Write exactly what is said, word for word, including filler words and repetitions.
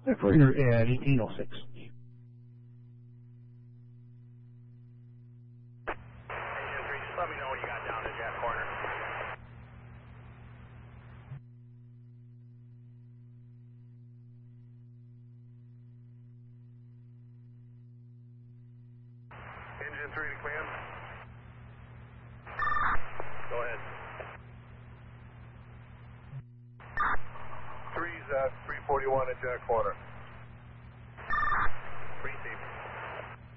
Freighter at eighteen oh six. Let me know what you got down to Jack Corner. Engine three to command. Go ahead. Three's at three forty-one at Jack Corner.